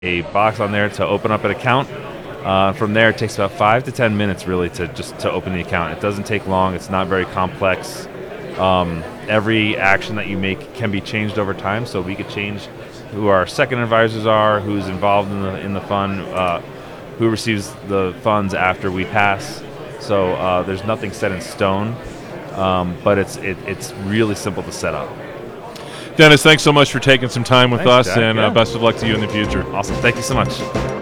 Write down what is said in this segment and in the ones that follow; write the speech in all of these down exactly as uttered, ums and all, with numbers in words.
a box on there to open up an account. Uh, from there, it takes about five to ten minutes really to just to open the account. It doesn't take long. It's not very complex. Um, every action that you make can be changed over time, so we could change who our second advisors are, who's involved in the in the fund, uh, who receives the funds after we pass. So uh, there's nothing set in stone, um, but it's it, it's really simple to set up. Dennis, thanks so much for taking some time with Thanks, us, Jack. and Yeah. uh, best of luck to you in the future. Awesome. Thank you so much.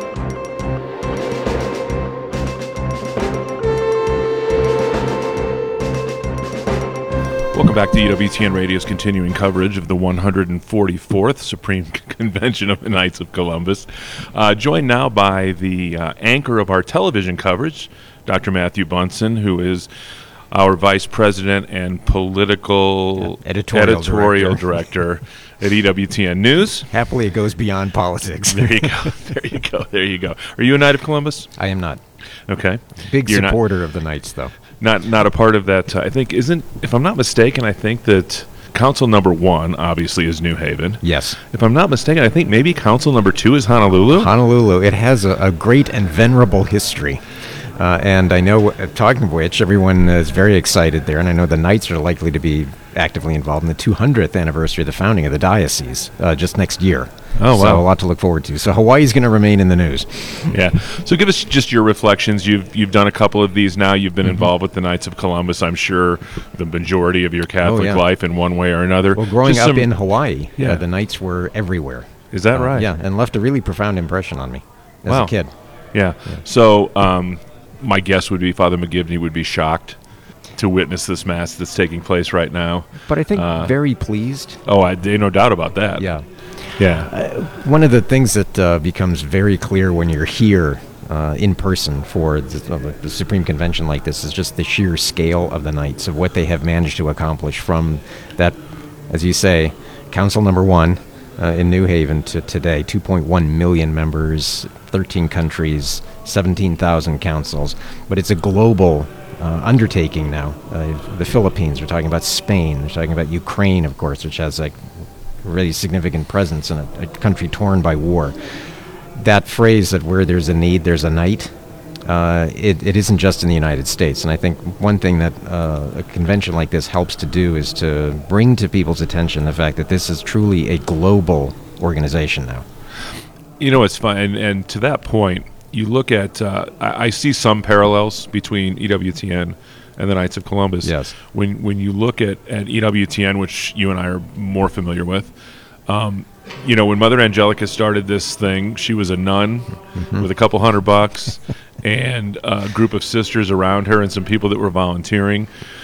Welcome back to E W T N Radio's continuing coverage of the one hundred forty-fourth Supreme Convention of the Knights of Columbus. Uh, joined now by the uh, anchor of our television coverage, Doctor Matthew Bunson, who is our vice president and political Yeah, editorial editorial director. director at E W T N News. Happily, it goes beyond politics. There you go. There you go. There you go. Are you a Knight of Columbus? I am not. Okay. Big You're not- supporter of the Knights, though. Not not a part of that. Uh, I think isn't. If I'm not mistaken, I think that council number one obviously is New Haven. Yes. If I'm not mistaken, I think maybe council number two is Honolulu. Honolulu, it has a, a great and venerable history. Uh, and I know, uh, talking of which, everyone is very excited there, and I know the Knights are likely to be actively involved in the two hundredth anniversary of the founding of the diocese uh, just next year. Oh, wow. So a lot to look forward to. So Hawaii's going to remain in the news. Yeah. So give us just your reflections. You've you've done a couple of these now. You've been Mm-hmm. involved with the Knights of Columbus. I'm sure the majority of your Catholic yeah. life in one way or another. Well, growing Just up some- in Hawaii, Yeah. uh, the Knights were everywhere. Is that Uh, right? Yeah, and left a really profound impression on me as Wow. a kid. Yeah. So um, my guess would be Father McGivney would be shocked to witness this mass that's taking place right now. But I think Uh, very pleased. Oh, I no doubt about that. Yeah. Yeah. One of the things that uh, becomes very clear when you're here uh, in person for the, uh, the Supreme Convention like this is just the sheer scale of the Knights, of what they have managed to accomplish from that, as you say, Council Number One uh, in New Haven to today, two point one million members, thirteen countries, seventeen thousand councils. But it's a global uh, undertaking now. Uh, the Philippines, we're talking about Spain, we're talking about Ukraine, of course, which has like really significant presence in a, a country torn by war. That phrase that where there's a need, there's a knight, uh, it, it isn't just in the United States. And I think one thing that uh, a convention like this helps to do is to bring to people's attention the fact that this is truly a global organization now. You know, it's fun. And, and to that point, you look at, uh, I, I see some parallels between E W T N and the Knights of Columbus. Yes. When when you look at, at E W T N, which you and I are more familiar with, um, you know, when Mother Angelica started this thing, she was a nun Mm-hmm. with a couple hundred bucks and a group of sisters around her and some people that were volunteering.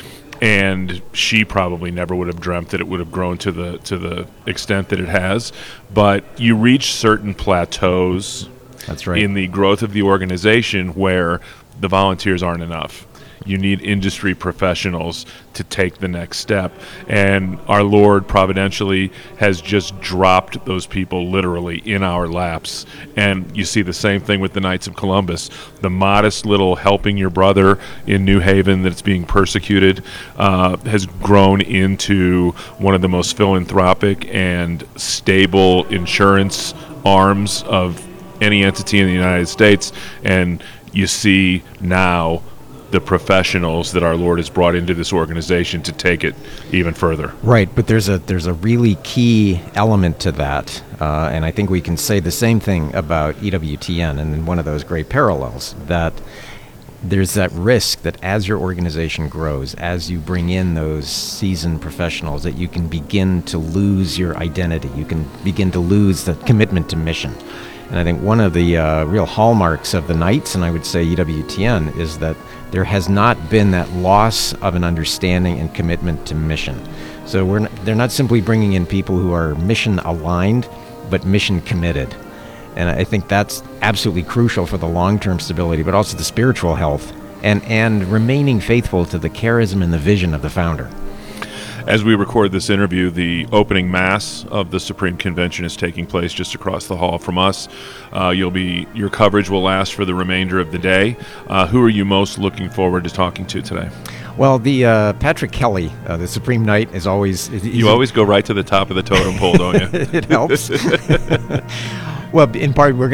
And she probably never would have dreamt that it would have grown to the to the extent that it has. But you reach certain plateaus That's right. in the growth of the organization where the volunteers aren't enough. You need industry professionals to take the next step. And our Lord providentially has just dropped those people literally in our laps. And you see the same thing with the Knights of Columbus. The modest little helping your brother in New Haven that's being persecuted uh, has grown into one of the most philanthropic and stable insurance arms of any entity in the United States. And you see now the professionals that our Lord has brought into this organization to take it even further. Right, but there's a there's a really key element to that, uh, and I think we can say the same thing about E W T N, and one of those great parallels, that there's that risk that as your organization grows, as you bring in those seasoned professionals, that you can begin to lose your identity, you can begin to lose the commitment to mission. And I think one of the uh, real hallmarks of the Knights, and I would say E W T N, is that there has not been that loss of an understanding and commitment to mission. So we're n- they're not simply bringing in people who are mission aligned, but mission committed. And I think that's absolutely crucial for the long-term stability, but also the spiritual health, and, and remaining faithful to the charism and the vision of the founder. As we record this interview, the opening mass of the Supreme Convention is taking place just across the hall from us. Uh, you'll be your coverage will last for the remainder of the day. Uh, who are you most looking forward to talking to today? Well, the uh, Patrick Kelly, uh, the Supreme Knight, is always... he's You a- always go right to the top of the totem pole, don't you? It helps. Well, in part, we're